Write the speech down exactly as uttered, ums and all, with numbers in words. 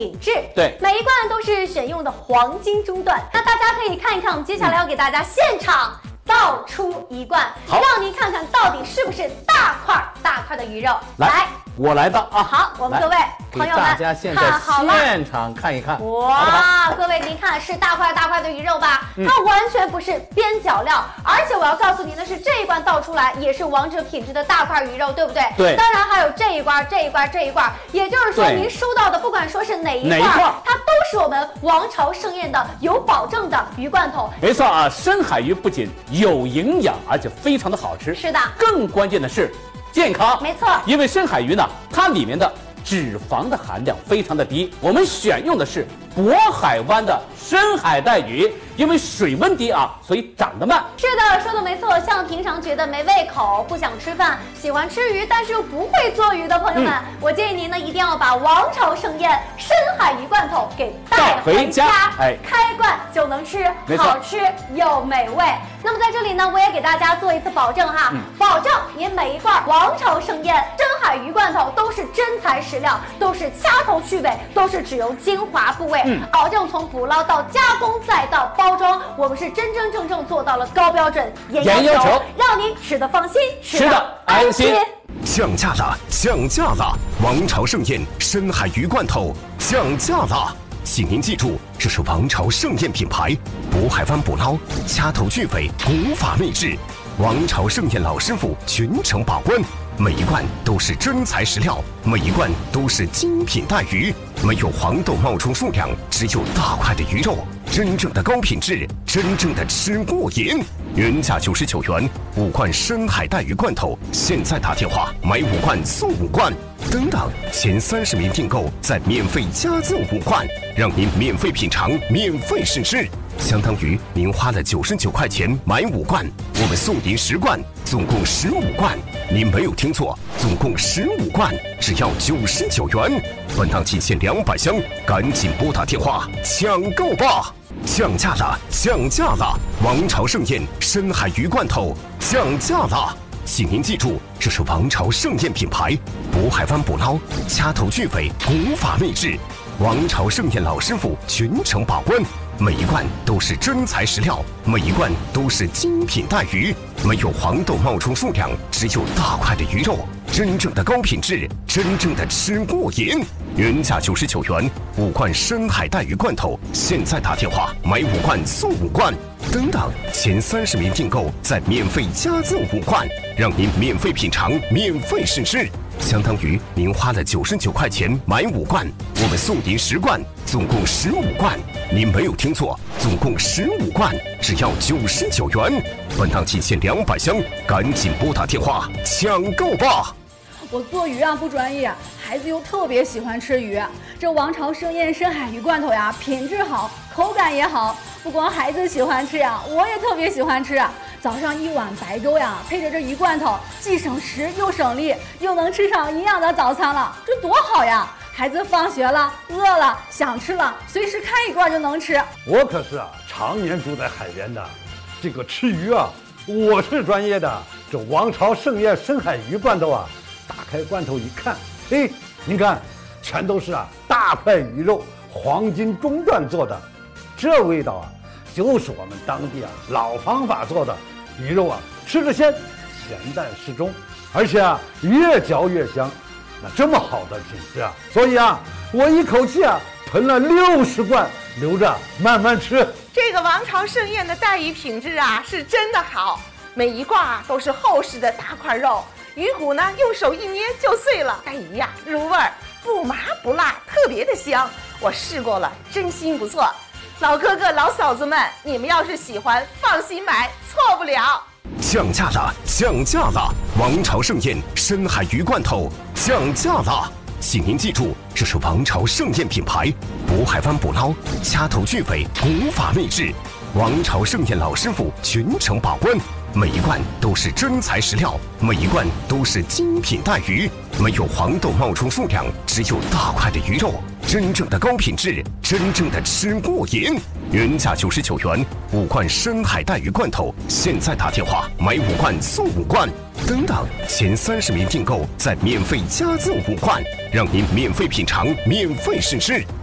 品质。 对， 每一罐都是选用的黄金中段。那大家可以看一看，我们接下来要给大家现场倒出一罐，让您看看到底是不是大块大块的鱼肉。 来，来我来吧啊！ 好，我们各位朋友们， 大家现在现场看一看。 哇，各位您看是大块大块的鱼肉吧？嗯、它完全不是边角料，而且我要告诉您的是，这一罐倒出来也是王者品质的大块鱼肉，对不对？ 对。 当然还有这一罐、这一罐、这一罐，也就是说您收到的，不管说是哪一罐，它都是我们王朝盛宴的有保证的鱼罐头。 没错啊，深海鱼不仅有营养，而且非常的好吃。 是的。 更关键的是。健康， 没错， 因为深海鱼呢，它里面的脂肪的含量非常的低，我们选用的是渤海湾的深海带鱼，因为水温低啊，所以长得慢。 是的，说的没错。像平常觉得没胃口、不想吃饭、喜欢吃鱼，但是又不会做鱼的朋友们，嗯、我建议您呢一定要把王朝盛宴深海鱼罐头给带回家，哎，开罐就能吃，好吃又美味。那么在这里呢，我也给大家做一次保证哈，嗯、保证您每一罐王朝盛宴深海鱼罐头都是真材实料，都是掐头去尾，都是只用精华部位，嗯、保证从捕捞到加工再到包装，我们是真真正正做到了高标准、严要求，让您吃得放心，吃得安心。 降价了，降价了！王朝盛宴深海鱼罐头降价了，请您记住，这是王朝盛宴品牌，渤海湾捕捞，掐头去尾，古法秘制，王朝盛宴老师傅全程把关，每一罐都是真材实料，每一罐都是精品带鱼，没有黄豆冒充数量，只有大块的鱼肉，真正的高品质，真正的吃过瘾。原价九十九元，五罐深海带鱼罐头，现在打电话买五罐送五罐，等等前三十名订购再免费加赠五罐，让您免费品尝，免费试吃。相当于您花了九十九块钱买五罐，我们送您十罐，总共十五罐。您没有听错，总共十五罐，只要九十九元。本档仅限两百箱，赶紧拨打电话抢购吧！降价了，降价了！王朝盛宴深海鱼罐头降价了，请您记住，这是王朝盛宴品牌，渤海湾捕捞，掐头去尾，古法秘制，王朝盛宴老师傅全程把关。每一罐都是真材实料，每一罐都是精品带鱼，没有黄豆冒充数量，只有大块的鱼肉，真正的高品质，真正的吃过瘾。原价九十九元，五罐深海带鱼罐头，现在打电话买五罐送五罐，等等前三十名订购再免费加赠五罐，让您免费品尝，免费试吃。相当于您花了九十九块钱买五罐，我们送您十罐，总共十五罐。您没有听错，总共十五罐，只要九十九元。本档仅限两百箱，赶紧拨打电话抢购吧！ 我做鱼啊不专业，孩子又特别喜欢吃鱼。这王朝盛宴深海鱼罐头呀，品质好，口感也好。不光孩子喜欢吃呀，我也特别喜欢吃。早上一碗白粥呀，配着这鱼罐头，既省时又省力，又能吃上营养的早餐了，这多好呀！孩子放学了，饿了，想吃了，随时开一罐就能吃。 我可是啊，常年住在海边的，这个吃鱼啊，我是专业的。这王朝盛宴深海鱼罐头啊，打开罐头一看，哎，您看，全都是啊大块鱼肉，黄金中段做的，这味道啊，就是我们当地啊老方法做的鱼肉啊，吃着鲜，咸淡适中，而且啊越嚼越香。那这么好的品质啊，所以啊，我一口气啊囤了六十罐，留着慢慢吃。 这个王朝盛宴的带鱼品质啊，是真的好，每一罐啊都是厚实的大块肉，鱼骨呢用手一捏就碎了，带鱼呀入味儿，不麻不辣，特别的香。我试过了，真心不错。老哥哥老嫂子们，你们要是喜欢，放心买，错不了。 降价了，降价了！王朝盛宴深海鱼罐头降价了，请您记住，这是王朝盛宴品牌，渤海湾捕捞，掐头去尾，古法秘制，王朝盛宴老师傅全程把关。每一罐都是真材实料，每一罐都是精品带鱼，没有黄豆冒充数量，只有大块的鱼肉，真正的高品质，真正的吃过瘾。原价九十九元，五罐深海带鱼罐头，现在打电话买五罐送五罐，等等前三十名订购再免费加赠五罐，让您免费品尝，免费试吃。